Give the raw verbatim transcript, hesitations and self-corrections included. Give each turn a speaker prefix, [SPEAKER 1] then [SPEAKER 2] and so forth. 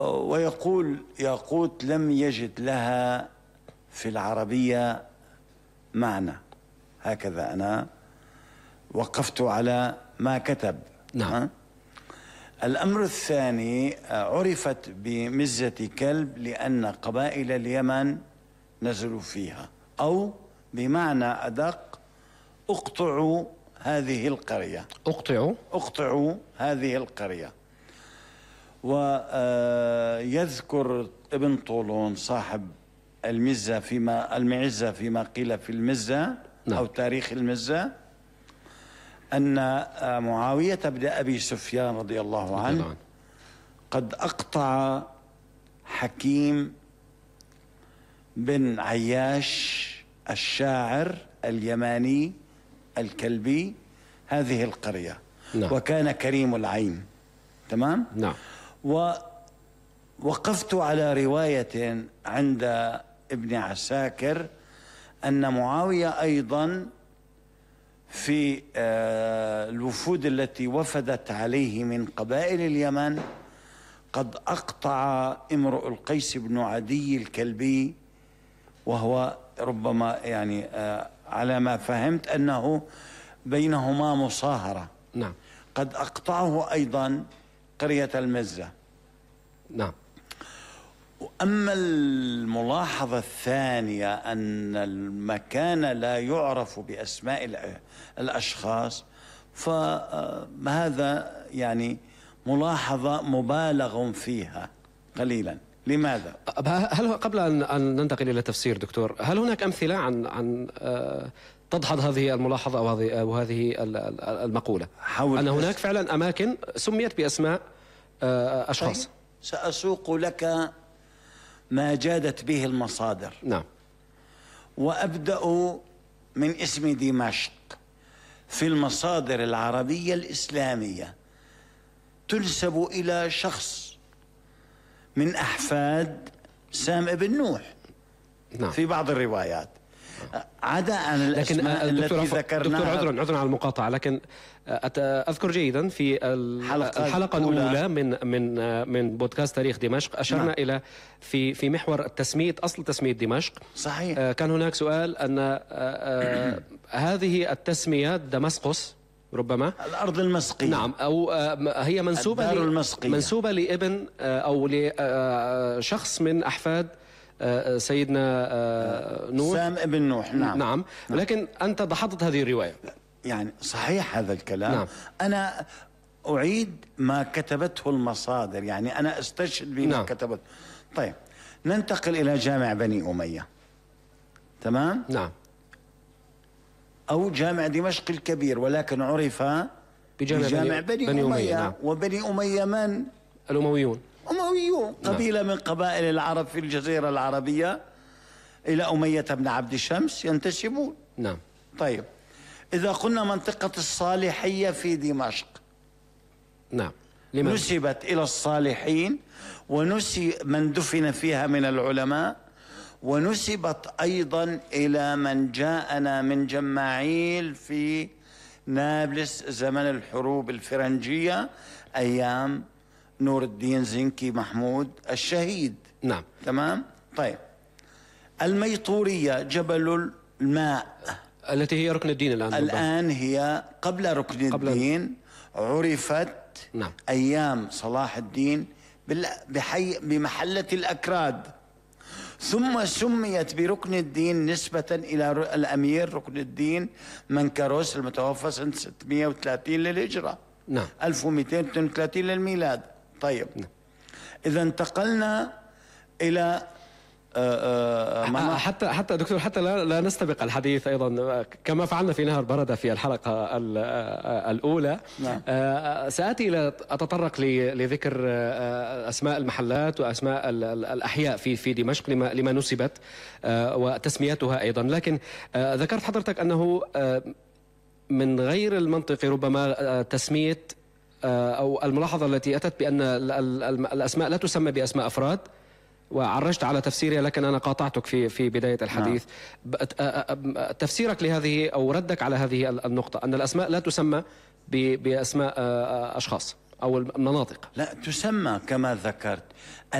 [SPEAKER 1] ويقول ياقوت لم يجد لها في العربية معنى. هكذا أنا وقفت على ما كتب.
[SPEAKER 2] نعم.
[SPEAKER 1] الأمر الثاني، عرفت بمزة كلب لأن قبائل اليمن نزلوا فيها، أو بمعنى أدق اقطعوا هذه القرية.
[SPEAKER 2] اقطعوا
[SPEAKER 1] اقطعوا هذه القرية. ويذكر ابن طولون صاحب المزة فيما المعزة فيما قيل في المزة،
[SPEAKER 2] نعم.
[SPEAKER 1] أو تاريخ المزة، أن معاوية بن أبي سفيان رضي الله عنه
[SPEAKER 2] طبعا.
[SPEAKER 1] قد أقطع حكيم بن عياش الشاعر اليماني الكلبي هذه القرية.
[SPEAKER 2] نعم.
[SPEAKER 1] وكان كريم العين. تمام؟
[SPEAKER 2] نعم.
[SPEAKER 1] ووقفت على رواية عند ابن عساكر أن معاوية أيضا في الوفود التي وفدت عليه من قبائل اليمن قد أقطع امرؤ القيس بن عدي الكلبي، وهو ربما يعني على ما فهمت أنه بينهما مصاهرة.
[SPEAKER 2] نعم.
[SPEAKER 1] قد أقطعه أيضا قرية المزة.
[SPEAKER 2] نعم.
[SPEAKER 1] أما الملاحظة الثانية أن المكان لا يعرف بأسماء الأشخاص، فهذا يعني ملاحظة مبالغ فيها قليلا. لماذا؟
[SPEAKER 2] هل قبل أن ننتقل إلى التفسير دكتور، هل هناك أمثلة عن عن تدحض هذه الملاحظة أو هذه أو هذه المقولة أن هناك فعلا أماكن سميت بأسماء أشخاص؟
[SPEAKER 1] طيب. سأسوق لك ما جادت به المصادر.
[SPEAKER 2] نعم.
[SPEAKER 1] وأبدأ من اسم دمشق. في المصادر العربية الإسلامية تنسب إلى شخص من أحفاد سام ابن نوح.
[SPEAKER 2] نعم.
[SPEAKER 1] في بعض الروايات، عدا عن الأسماء التي ذكرناها.
[SPEAKER 2] دكتور عذرا عذرا على المقاطعة، لكن أذكر جيدا في الحلقة الأولى من من من بودكاست تاريخ دمشق أشرنا نعم. إلى في في محور تسمية أصل تسمية دمشق.
[SPEAKER 1] صحيح.
[SPEAKER 2] كان هناك سؤال أن هذه التسمية دمسقس ربما
[SPEAKER 1] الأرض المسقية.
[SPEAKER 2] نعم. أو هي منسوبة منسوبة لابن أو لشخص من أحفاد سيدنا نوح،
[SPEAKER 1] سام ابن نوح. نعم.
[SPEAKER 2] نعم. لكن أنت دحضت هذه الرواية.
[SPEAKER 1] يعني صحيح هذا الكلام.
[SPEAKER 2] نعم.
[SPEAKER 1] أنا أعيد ما كتبته المصادر، يعني أنا أستشهد بما
[SPEAKER 2] نعم.
[SPEAKER 1] كتبته. طيب، ننتقل إلى جامع بني أمية. تمام؟
[SPEAKER 2] نعم.
[SPEAKER 1] أو جامع دمشق الكبير، ولكن عرف بجامع, بجامع بني, بني أمية, أمية. نعم. وبني أمية من؟
[SPEAKER 2] الأمويون.
[SPEAKER 1] أمويون، قبيلة نعم. من قبائل العرب في الجزيرة العربية إلى أمية بن عبد شمس ينتسبون.
[SPEAKER 2] نعم.
[SPEAKER 1] طيب، إذا قلنا منطقة الصالحية في دمشق،
[SPEAKER 2] نعم،
[SPEAKER 1] لماذا؟ نسبت إلى الصالحين، ونسي من دفن فيها من العلماء، ونسبت أيضا إلى من جاءنا من جماعيل في نابلس زمن الحروب الفرنجية أيام نور الدين زنكي محمود الشهيد.
[SPEAKER 2] نعم.
[SPEAKER 1] تمام. طيب، الميطورية جبل الماء
[SPEAKER 2] التي هي ركن الدين الآن.
[SPEAKER 1] الآن هي قبل ركن قبل الدين. عرفت
[SPEAKER 2] نعم.
[SPEAKER 1] أيام صلاح الدين بحي بمحلة الأكراد، ثم سميت بركن الدين نسبة إلى الأمير ركن الدين منكروس المتوفى سنة ستمائة وثلاثين للهجرة.
[SPEAKER 2] نعم.
[SPEAKER 1] ألف ومئتين واثنين وثلاثين للميلاد. طيب. نعم. إذا انتقلنا إلى آآ آآ
[SPEAKER 2] حتى حتى دكتور حتى لا, لا نستبق الحديث أيضا كما فعلنا في نهر بردة في الحلقة الأولى.
[SPEAKER 1] نعم.
[SPEAKER 2] سآتي إلى أتطرق لذكر أسماء المحلات وأسماء الأحياء في في دمشق لما لما نسبت وتسميتها أيضا، لكن ذكرت حضرتك أنه من غير المنطقي ربما تسمية أو الملاحظة التي أتت بأن الأسماء لا تسمى بأسماء أفراد، وعرجت على تفسيرها، لكن أنا قاطعتك في في بداية الحديث. نعم. تفسيرك لهذه أو ردك على هذه النقطة أن الأسماء لا تسمى بأسماء أشخاص. أو المناطق؟
[SPEAKER 1] لا تسمى كما ذكرت